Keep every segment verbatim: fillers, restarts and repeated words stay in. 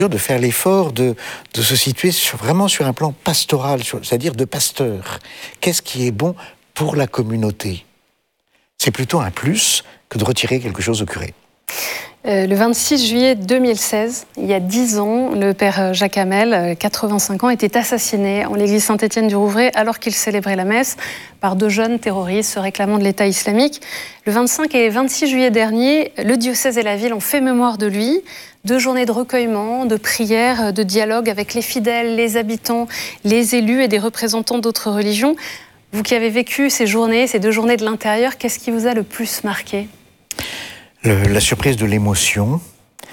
de faire l'effort de, de se situer sur, vraiment sur un plan pastoral, sur, c'est-à-dire de pasteur. Qu'est-ce qui est bon pour la communauté? C'est plutôt un plus que de retirer quelque chose au curé. Euh, le vingt-six juillet deux mille seize, il y a dix ans, le père Jacques Hamel, quatre-vingt-cinq ans, était assassiné en l'église Saint-Étienne du Rouvray alors qu'il célébrait la messe par deux jeunes terroristes se réclamant de l'État islamique. Le vingt-cinq et vingt-six juillet dernier, le diocèse et la ville ont fait mémoire de lui. Deux journées de recueillement, de prières, de dialogue avec les fidèles, les habitants, les élus et des représentants d'autres religions. Vous qui avez vécu ces journées, ces deux journées de l'intérieur, qu'est-ce qui vous a le plus marqué ? Le, la surprise de l'émotion,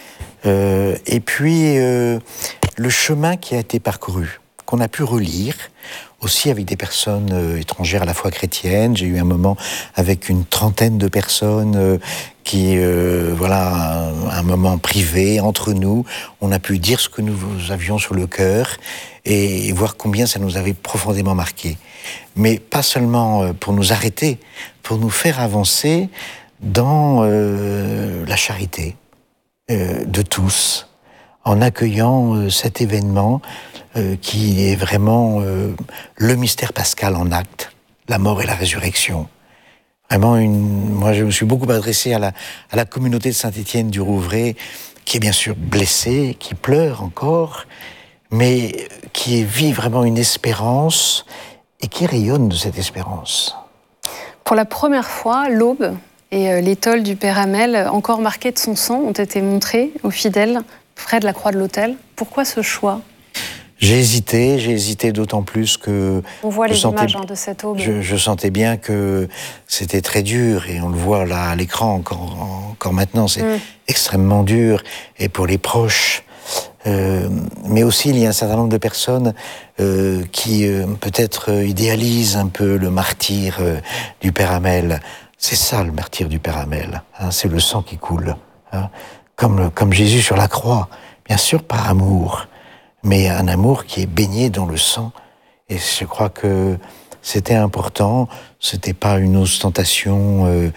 euh, et puis euh, le chemin qui a été parcouru, qu'on a pu relire, aussi avec des personnes euh, étrangères à la foi chrétienne. J'ai eu un moment avec une trentaine de personnes euh, qui, euh, voilà, un, un moment privé entre nous. On a pu dire ce que nous avions sur le cœur et, et voir combien ça nous avait profondément marqué. Mais pas seulement pour nous arrêter, pour nous faire avancer dans euh, la charité euh, de tous, en accueillant euh, cet événement euh, qui est vraiment euh, le mystère pascal en acte, la mort et la résurrection. Vraiment, une, moi je me suis beaucoup adressé à la, à la communauté de Saint-Étienne du Rouvray, qui est bien sûr blessée, qui pleure encore, mais qui vit vraiment une espérance et qui rayonne de cette espérance. Pour la première fois, l'aube et l'étole du père Hamel, encore marquées de son sang, ont été montrées aux fidèles près de la croix de l'autel. Pourquoi ce choix ? J'ai hésité, j'ai hésité d'autant plus que... On voit les sentais, images hein, de cette aube. Je, je sentais bien que c'était très dur, et on le voit là à l'écran encore, encore maintenant, c'est mm. extrêmement dur, et pour les proches. Euh, mais aussi, il y a un certain nombre de personnes euh, qui euh, peut-être euh, idéalisent un peu le martyr euh, du père Hamel. C'est ça le martyr du père Hamel, hein, c'est le sang qui coule, hein, comme, comme Jésus sur la croix, bien sûr par amour, mais un amour qui est baigné dans le sang. Et je crois que c'était important, c'était pas une ostentation euh,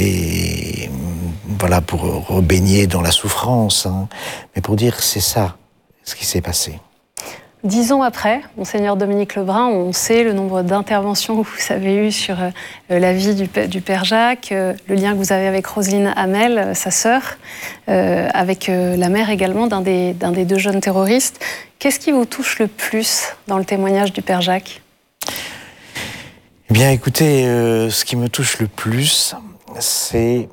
et voilà pour rebaigner dans la souffrance, hein, mais pour dire c'est ça ce qui s'est passé. Dix ans après, Monseigneur Dominique Lebrun, on sait le nombre d'interventions que vous avez eues sur euh, la vie du, du Père Jacques, euh, le lien que vous avez avec Roselyne Hamel, euh, sa sœur, euh, avec euh, la mère également d'un des, d'un des deux jeunes terroristes. Qu'est-ce qui vous touche le plus dans le témoignage du Père Jacques ? Eh bien, écoutez, euh, ce qui me touche le plus, c'est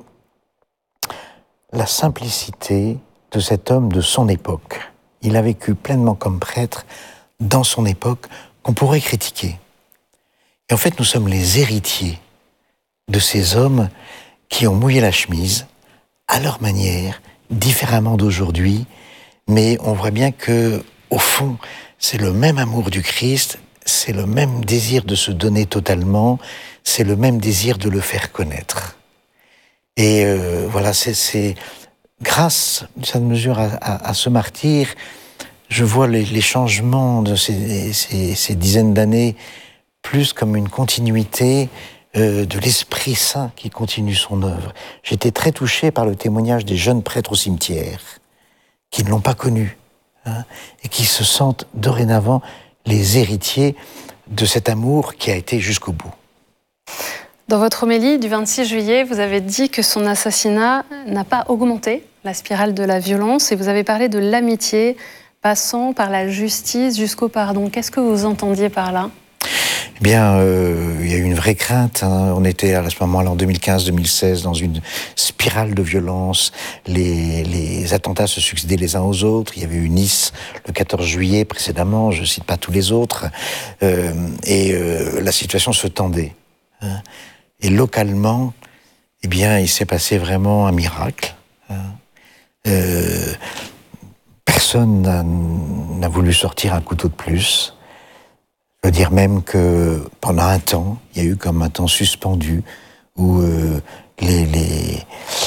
la simplicité de cet homme de son époque. Il a vécu pleinement comme prêtre dans son époque qu'on pourrait critiquer. Et en fait, nous sommes les héritiers de ces hommes qui ont mouillé la chemise à leur manière, différemment d'aujourd'hui, mais on voit bien que, au fond, c'est le même amour du Christ, c'est le même désir de se donner totalement, c'est le même désir de le faire connaître. Et euh, voilà, c'est... c'est grâce, d'une certaine mesure, à, à, à ce martyr, je vois les, les changements de ces, ces, ces dizaines d'années plus comme une continuité euh, de l'Esprit Saint qui continue son œuvre. J'étais très touché par le témoignage des jeunes prêtres au cimetière, qui ne l'ont pas connu, hein, et qui se sentent dorénavant les héritiers de cet amour qui a été jusqu'au bout. Dans votre homélie du vingt-six juillet, vous avez dit que son assassinat n'a pas augmenté la spirale de la violence et vous avez parlé de l'amitié passant par la justice jusqu'au pardon. Qu'est-ce que vous entendiez par là ? Eh bien, euh, il y a eu une vraie crainte. Hein. On était à ce moment-là, en deux mille quinze deux mille seize, dans une spirale de violence. Les, les attentats se succédaient les uns aux autres. Il y avait eu Nice le quatorze juillet précédemment, je ne cite pas tous les autres. Euh, et euh, la situation se tendait. Hein. Et localement, eh bien, il s'est passé vraiment un miracle. Hein. Euh, personne n'a, n'a voulu sortir un couteau de plus. Je veux dire même que pendant un temps, il y a eu comme un temps suspendu où euh, les, les,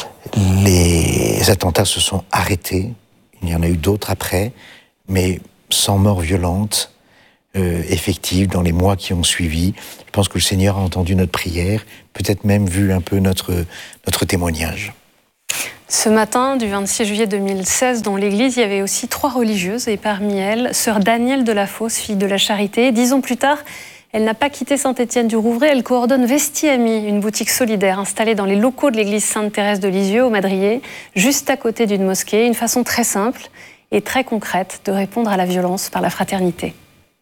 les attentats se sont arrêtés. Il y en a eu d'autres après, mais sans mort violente. Euh, effective dans les mois qui ont suivi. Je pense que le Seigneur a entendu notre prière, peut-être même vu un peu notre, notre témoignage. Ce matin du vingt-six juillet deux mille seize, dans l'église, il y avait aussi trois religieuses et parmi elles, sœur Danielle de la Fosse, fille de la Charité. Dix ans plus tard, elle n'a pas quitté Saint-Étienne-du-Rouvray, elle coordonne Vesti-Ami, une boutique solidaire installée dans les locaux de l'église Sainte-Thérèse de Lisieux, au Madrier, juste à côté d'une mosquée. Une façon très simple et très concrète de répondre à la violence par la fraternité.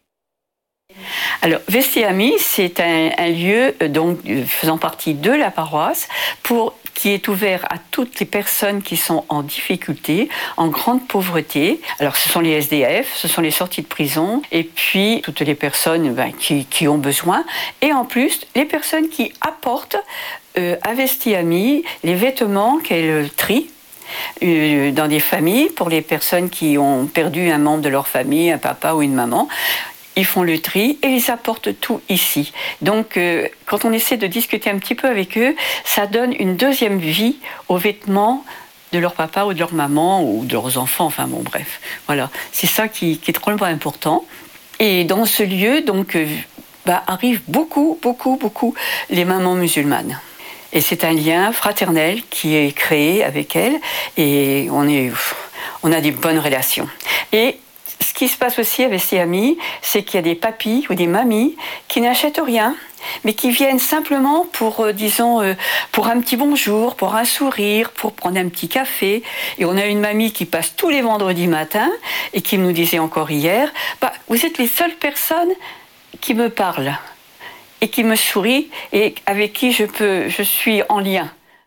Alors, Vesti-Ami, c'est un, un lieu donc, faisant partie de la paroisse pour, qui est ouvert à toutes les personnes qui sont en difficulté, en grande pauvreté. Alors, ce sont les S D F, ce sont les sorties de prison, et puis toutes les personnes ben, qui, qui ont besoin, et en plus, les personnes qui apportent euh, à Vesti-Ami les vêtements qu'elles trient dans des familles, pour les personnes qui ont perdu un membre de leur famille, un papa ou une maman. Ils font le tri et ils apportent tout ici. Donc, euh, quand on essaie de discuter un petit peu avec eux, ça donne une deuxième vie aux vêtements de leur papa ou de leur maman ou de leurs enfants. Enfin bon, bref. Voilà, c'est ça qui, qui est drôlement important. Et dans ce lieu, donc, euh, bah, arrivent beaucoup, beaucoup, beaucoup les mamans musulmanes. Et c'est un lien fraternel qui est créé avec elles et on, est, on a des bonnes relations. Et ce qui se passe aussi avec ces amis, c'est qu'il y a des papis ou des mamies qui n'achètent rien, mais qui viennent simplement pour, euh, disons, euh, pour un petit bonjour, pour un sourire, pour prendre un petit café. Et on a une mamie qui passe tous les vendredis matins et qui nous disait encore hier, bah, vous êtes les seules personnes qui me parlent et qui me sourient et avec qui je, peux, je suis en lien.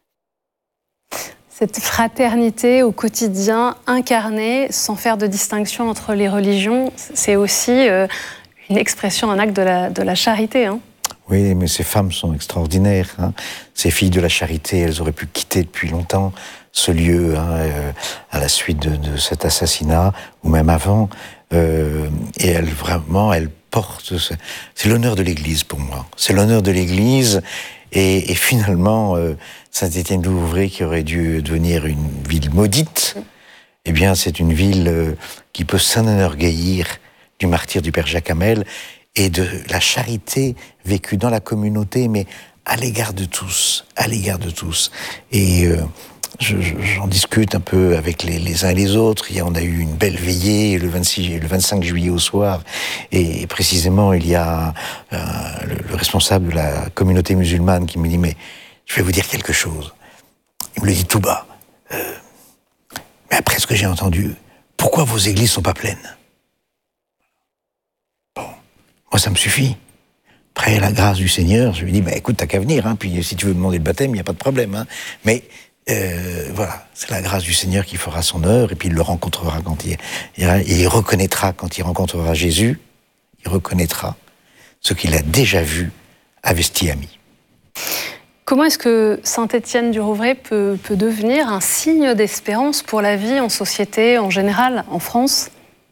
Cette fraternité au quotidien incarnée, sans faire de distinction entre les religions, c'est aussi euh, une expression, un acte de la, de la charité. Hein. Oui, mais ces femmes sont extraordinaires. Hein. Ces filles de la Charité, elles auraient pu quitter depuis longtemps ce lieu hein, euh, à la suite de, de cet assassinat, ou même avant. Euh, et elles, vraiment, elles portent... C'est l'honneur de l'Église pour moi. C'est l'honneur de l'Église. Et, et finalement, euh, Saint-Étienne-du-Rouvray, qui aurait dû devenir une ville maudite, eh bien, c'est une ville euh, qui peut s'enorgueillir du martyre du Père Jacques Hamel et de la charité vécue dans la communauté, mais à l'égard de tous, à l'égard de tous. Et euh, je, je, j'en discute un peu avec les, les uns et les autres. Il y a, on a eu une belle veillée le, vingt-six, le vingt-cinq juillet au soir, et précisément, il y a euh, le, le responsable de la communauté musulmane qui me dit « Mais je vais vous dire quelque chose. » Il me le dit tout bas. Euh, « Mais après ce que j'ai entendu, pourquoi vos églises sont pas pleines ?» Bon, moi ça me suffit. Après la grâce du Seigneur, je lui dis bah, « Écoute, t'as qu'à venir, hein, puis si tu veux demander le baptême, il n'y a pas de problème. Hein. » Mais euh, voilà, c'est la grâce du Seigneur qui fera son œuvre, et puis il le rencontrera quand il ira, et il reconnaîtra quand il rencontrera Jésus, il reconnaîtra ce qu'il a déjà vu à Vesti-Ami. Comment est-ce que Saint-Étienne-du-Rouvray peut, peut devenir un signe d'espérance pour la vie en société, en général, en France ?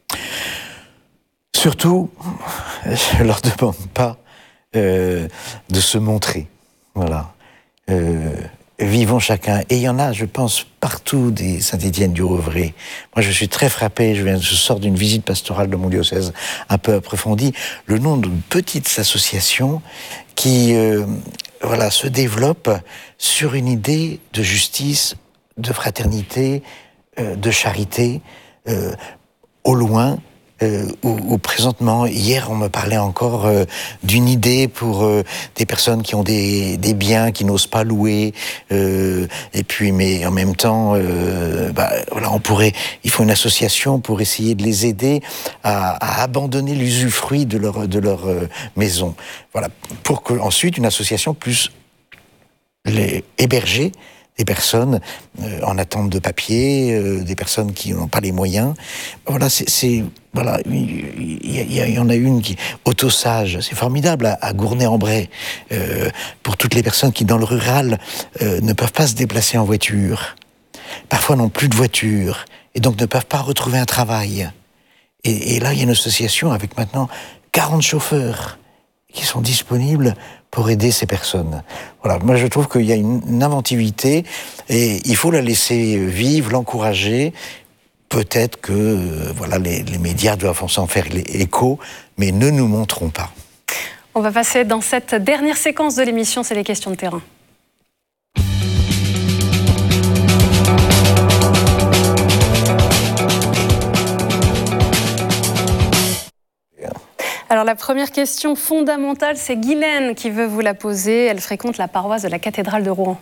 Surtout, je ne leur demande pas euh, de se montrer. Voilà. Euh, vivons chacun. Et il y en a, je pense, partout des Saint-Étienne-du-Rouvray. Moi, je suis très frappé. Je, viens, je sors d'une visite pastorale de mon diocèse un peu approfondie. Le nom d'une petite association qui... Euh, Voilà, se développe sur une idée de justice, de fraternité, euh, de charité, euh, au loin, euh, ou, ou présentement. Hier, on me parlait encore euh, d'une idée pour euh, des personnes qui ont des, des biens qui n'osent pas louer, euh, et puis, mais en même temps, euh, bah, voilà, on pourrait, il faut une association pour essayer de les aider à, à abandonner l'usufruit de leur de leur euh, maison. Voilà, pour que ensuite une association puisse les héberger des personnes euh, en attente de papier, euh, des personnes qui n'ont pas les moyens. Voilà, c'est, c'est voilà, il y, y, y en a une qui Autosage, c'est formidable à, à Gournay-en-Bray, euh, pour toutes les personnes qui dans le rural euh, ne peuvent pas se déplacer en voiture, parfois n'ont plus de voiture et donc ne peuvent pas retrouver un travail. Et, et là, il y a une association avec maintenant quarante chauffeurs qui sont disponibles pour aider ces personnes. Voilà, moi je trouve qu'il y a une, une inventivité et il faut la laisser vivre, l'encourager. Peut-être que euh, voilà, les, les médias doivent s'en faire écho, mais ne nous montrons pas. On va passer dans cette dernière séquence de l'émission, c'est les questions de terrain. Alors la première question fondamentale, c'est Guylaine qui veut vous la poser. Elle fréquente la paroisse de la cathédrale de Rouen.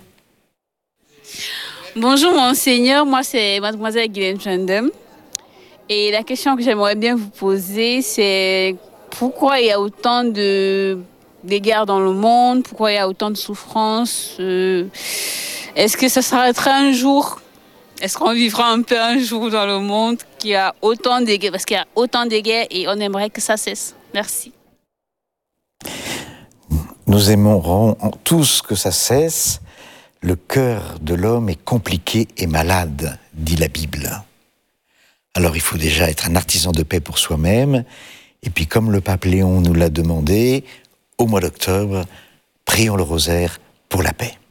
Bonjour Monseigneur, moi c'est mademoiselle Guylaine Chandem. Et la question que j'aimerais bien vous poser, c'est pourquoi il y a autant de, de guerres dans le monde, pourquoi il y a autant de souffrances, euh, est-ce que ça s'arrêtera un jour? Est-ce qu'on vivra un peu un jour dans le monde qu'il y a autant de guerres, parce qu'il y a autant de guerres et on aimerait que ça cesse. Merci. Nous aimerons tous que ça cesse. Le cœur de l'homme est compliqué et malade, dit la Bible. Alors il faut déjà être un artisan de paix pour soi-même. Et puis comme le pape Léon nous l'a demandé, au mois d'octobre, prions le rosaire pour la paix.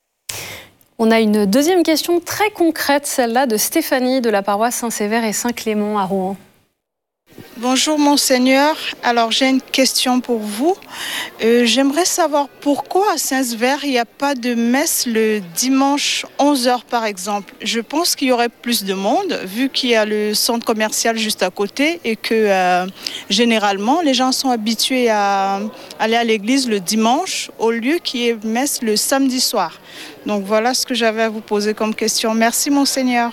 On a une deuxième question très concrète, celle-là de Stéphanie de la paroisse Saint-Sévère et Saint-Clément à Rouen. Bonjour Monseigneur, alors j'ai une question pour vous. Euh, j'aimerais savoir pourquoi à Saint-Sévère il n'y a pas de messe le dimanche onze heures par exemple. Je pense qu'il y aurait plus de monde vu qu'il y a le centre commercial juste à côté et que euh, généralement les gens sont habitués à aller à l'église le dimanche au lieu qu'il y ait messe le samedi soir. Donc voilà ce que j'avais à vous poser comme question. Merci Monseigneur.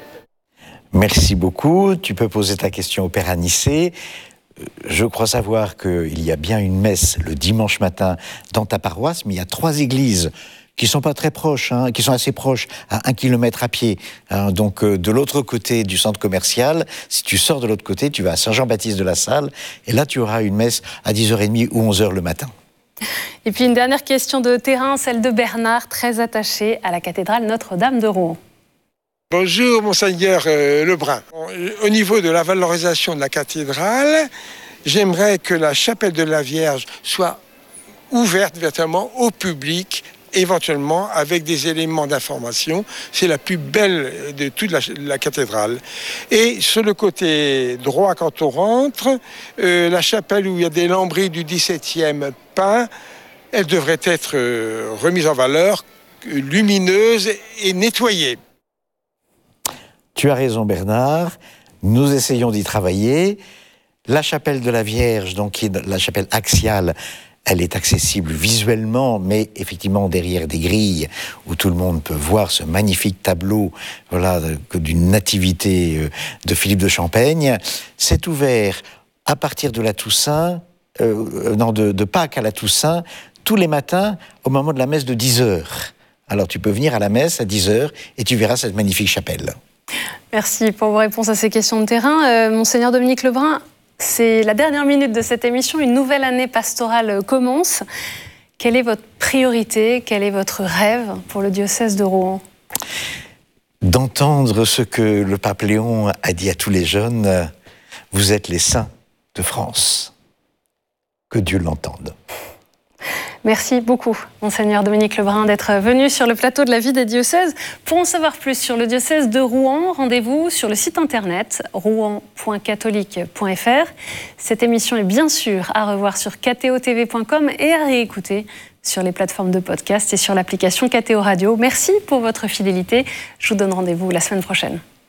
Merci beaucoup. Tu peux poser ta question au Père Anicet. Je crois savoir qu'il y a bien une messe le dimanche matin dans ta paroisse, mais il y a trois églises qui sont pas très proches, hein, qui sont assez proches, à un kilomètre à pied. Hein, donc euh, de l'autre côté du centre commercial, si tu sors de l'autre côté, tu vas à Saint-Jean-Baptiste-de-la-Salle, et là tu auras une messe à dix heures trente ou onze heures le matin. Et puis une dernière question de terrain, celle de Bernard, très attaché à la cathédrale Notre-Dame de Rouen. Bonjour Monseigneur euh, Lebrun. Au niveau de la valorisation de la cathédrale, j'aimerais que la chapelle de la Vierge soit ouverte véritablement au public, éventuellement avec des éléments d'information. C'est la plus belle de toute la, la cathédrale. Et sur le côté droit, quand on rentre, euh, la chapelle où il y a des lambris du dix-septième peint, elle devrait être euh, remise en valeur, lumineuse et nettoyée. Tu as raison Bernard, nous essayons d'y travailler. La chapelle de la Vierge, donc qui est la chapelle axiale, elle est accessible visuellement, mais effectivement derrière des grilles où tout le monde peut voir ce magnifique tableau, voilà, d'une nativité de Philippe de Champaigne. C'est ouvert à partir de la Toussaint, euh, non, de, de Pâques à la Toussaint, tous les matins au moment de la messe de dix heures. Alors tu peux venir à la messe à dix heures et tu verras cette magnifique chapelle. Merci pour vos réponses à ces questions de terrain. Euh, Monseigneur Dominique Lebrun, c'est la dernière minute de cette émission. Une nouvelle année pastorale commence. Quelle est votre priorité? Quel est votre rêve pour le diocèse de Rouen? D'entendre ce que le pape Léon a dit à tous les jeunes, vous êtes les saints de France. Que Dieu l'entende. Merci beaucoup, Monseigneur Dominique Lebrun, d'être venu sur le plateau de la vie des diocèses. Pour en savoir plus sur le diocèse de Rouen, rendez-vous sur le site internet rouen point catholique point f r. Cette émission est bien sûr à revoir sur k t o t v point com et à réécouter sur les plateformes de podcast et sur l'application K T O Radio. Merci pour votre fidélité. Je vous donne rendez-vous la semaine prochaine.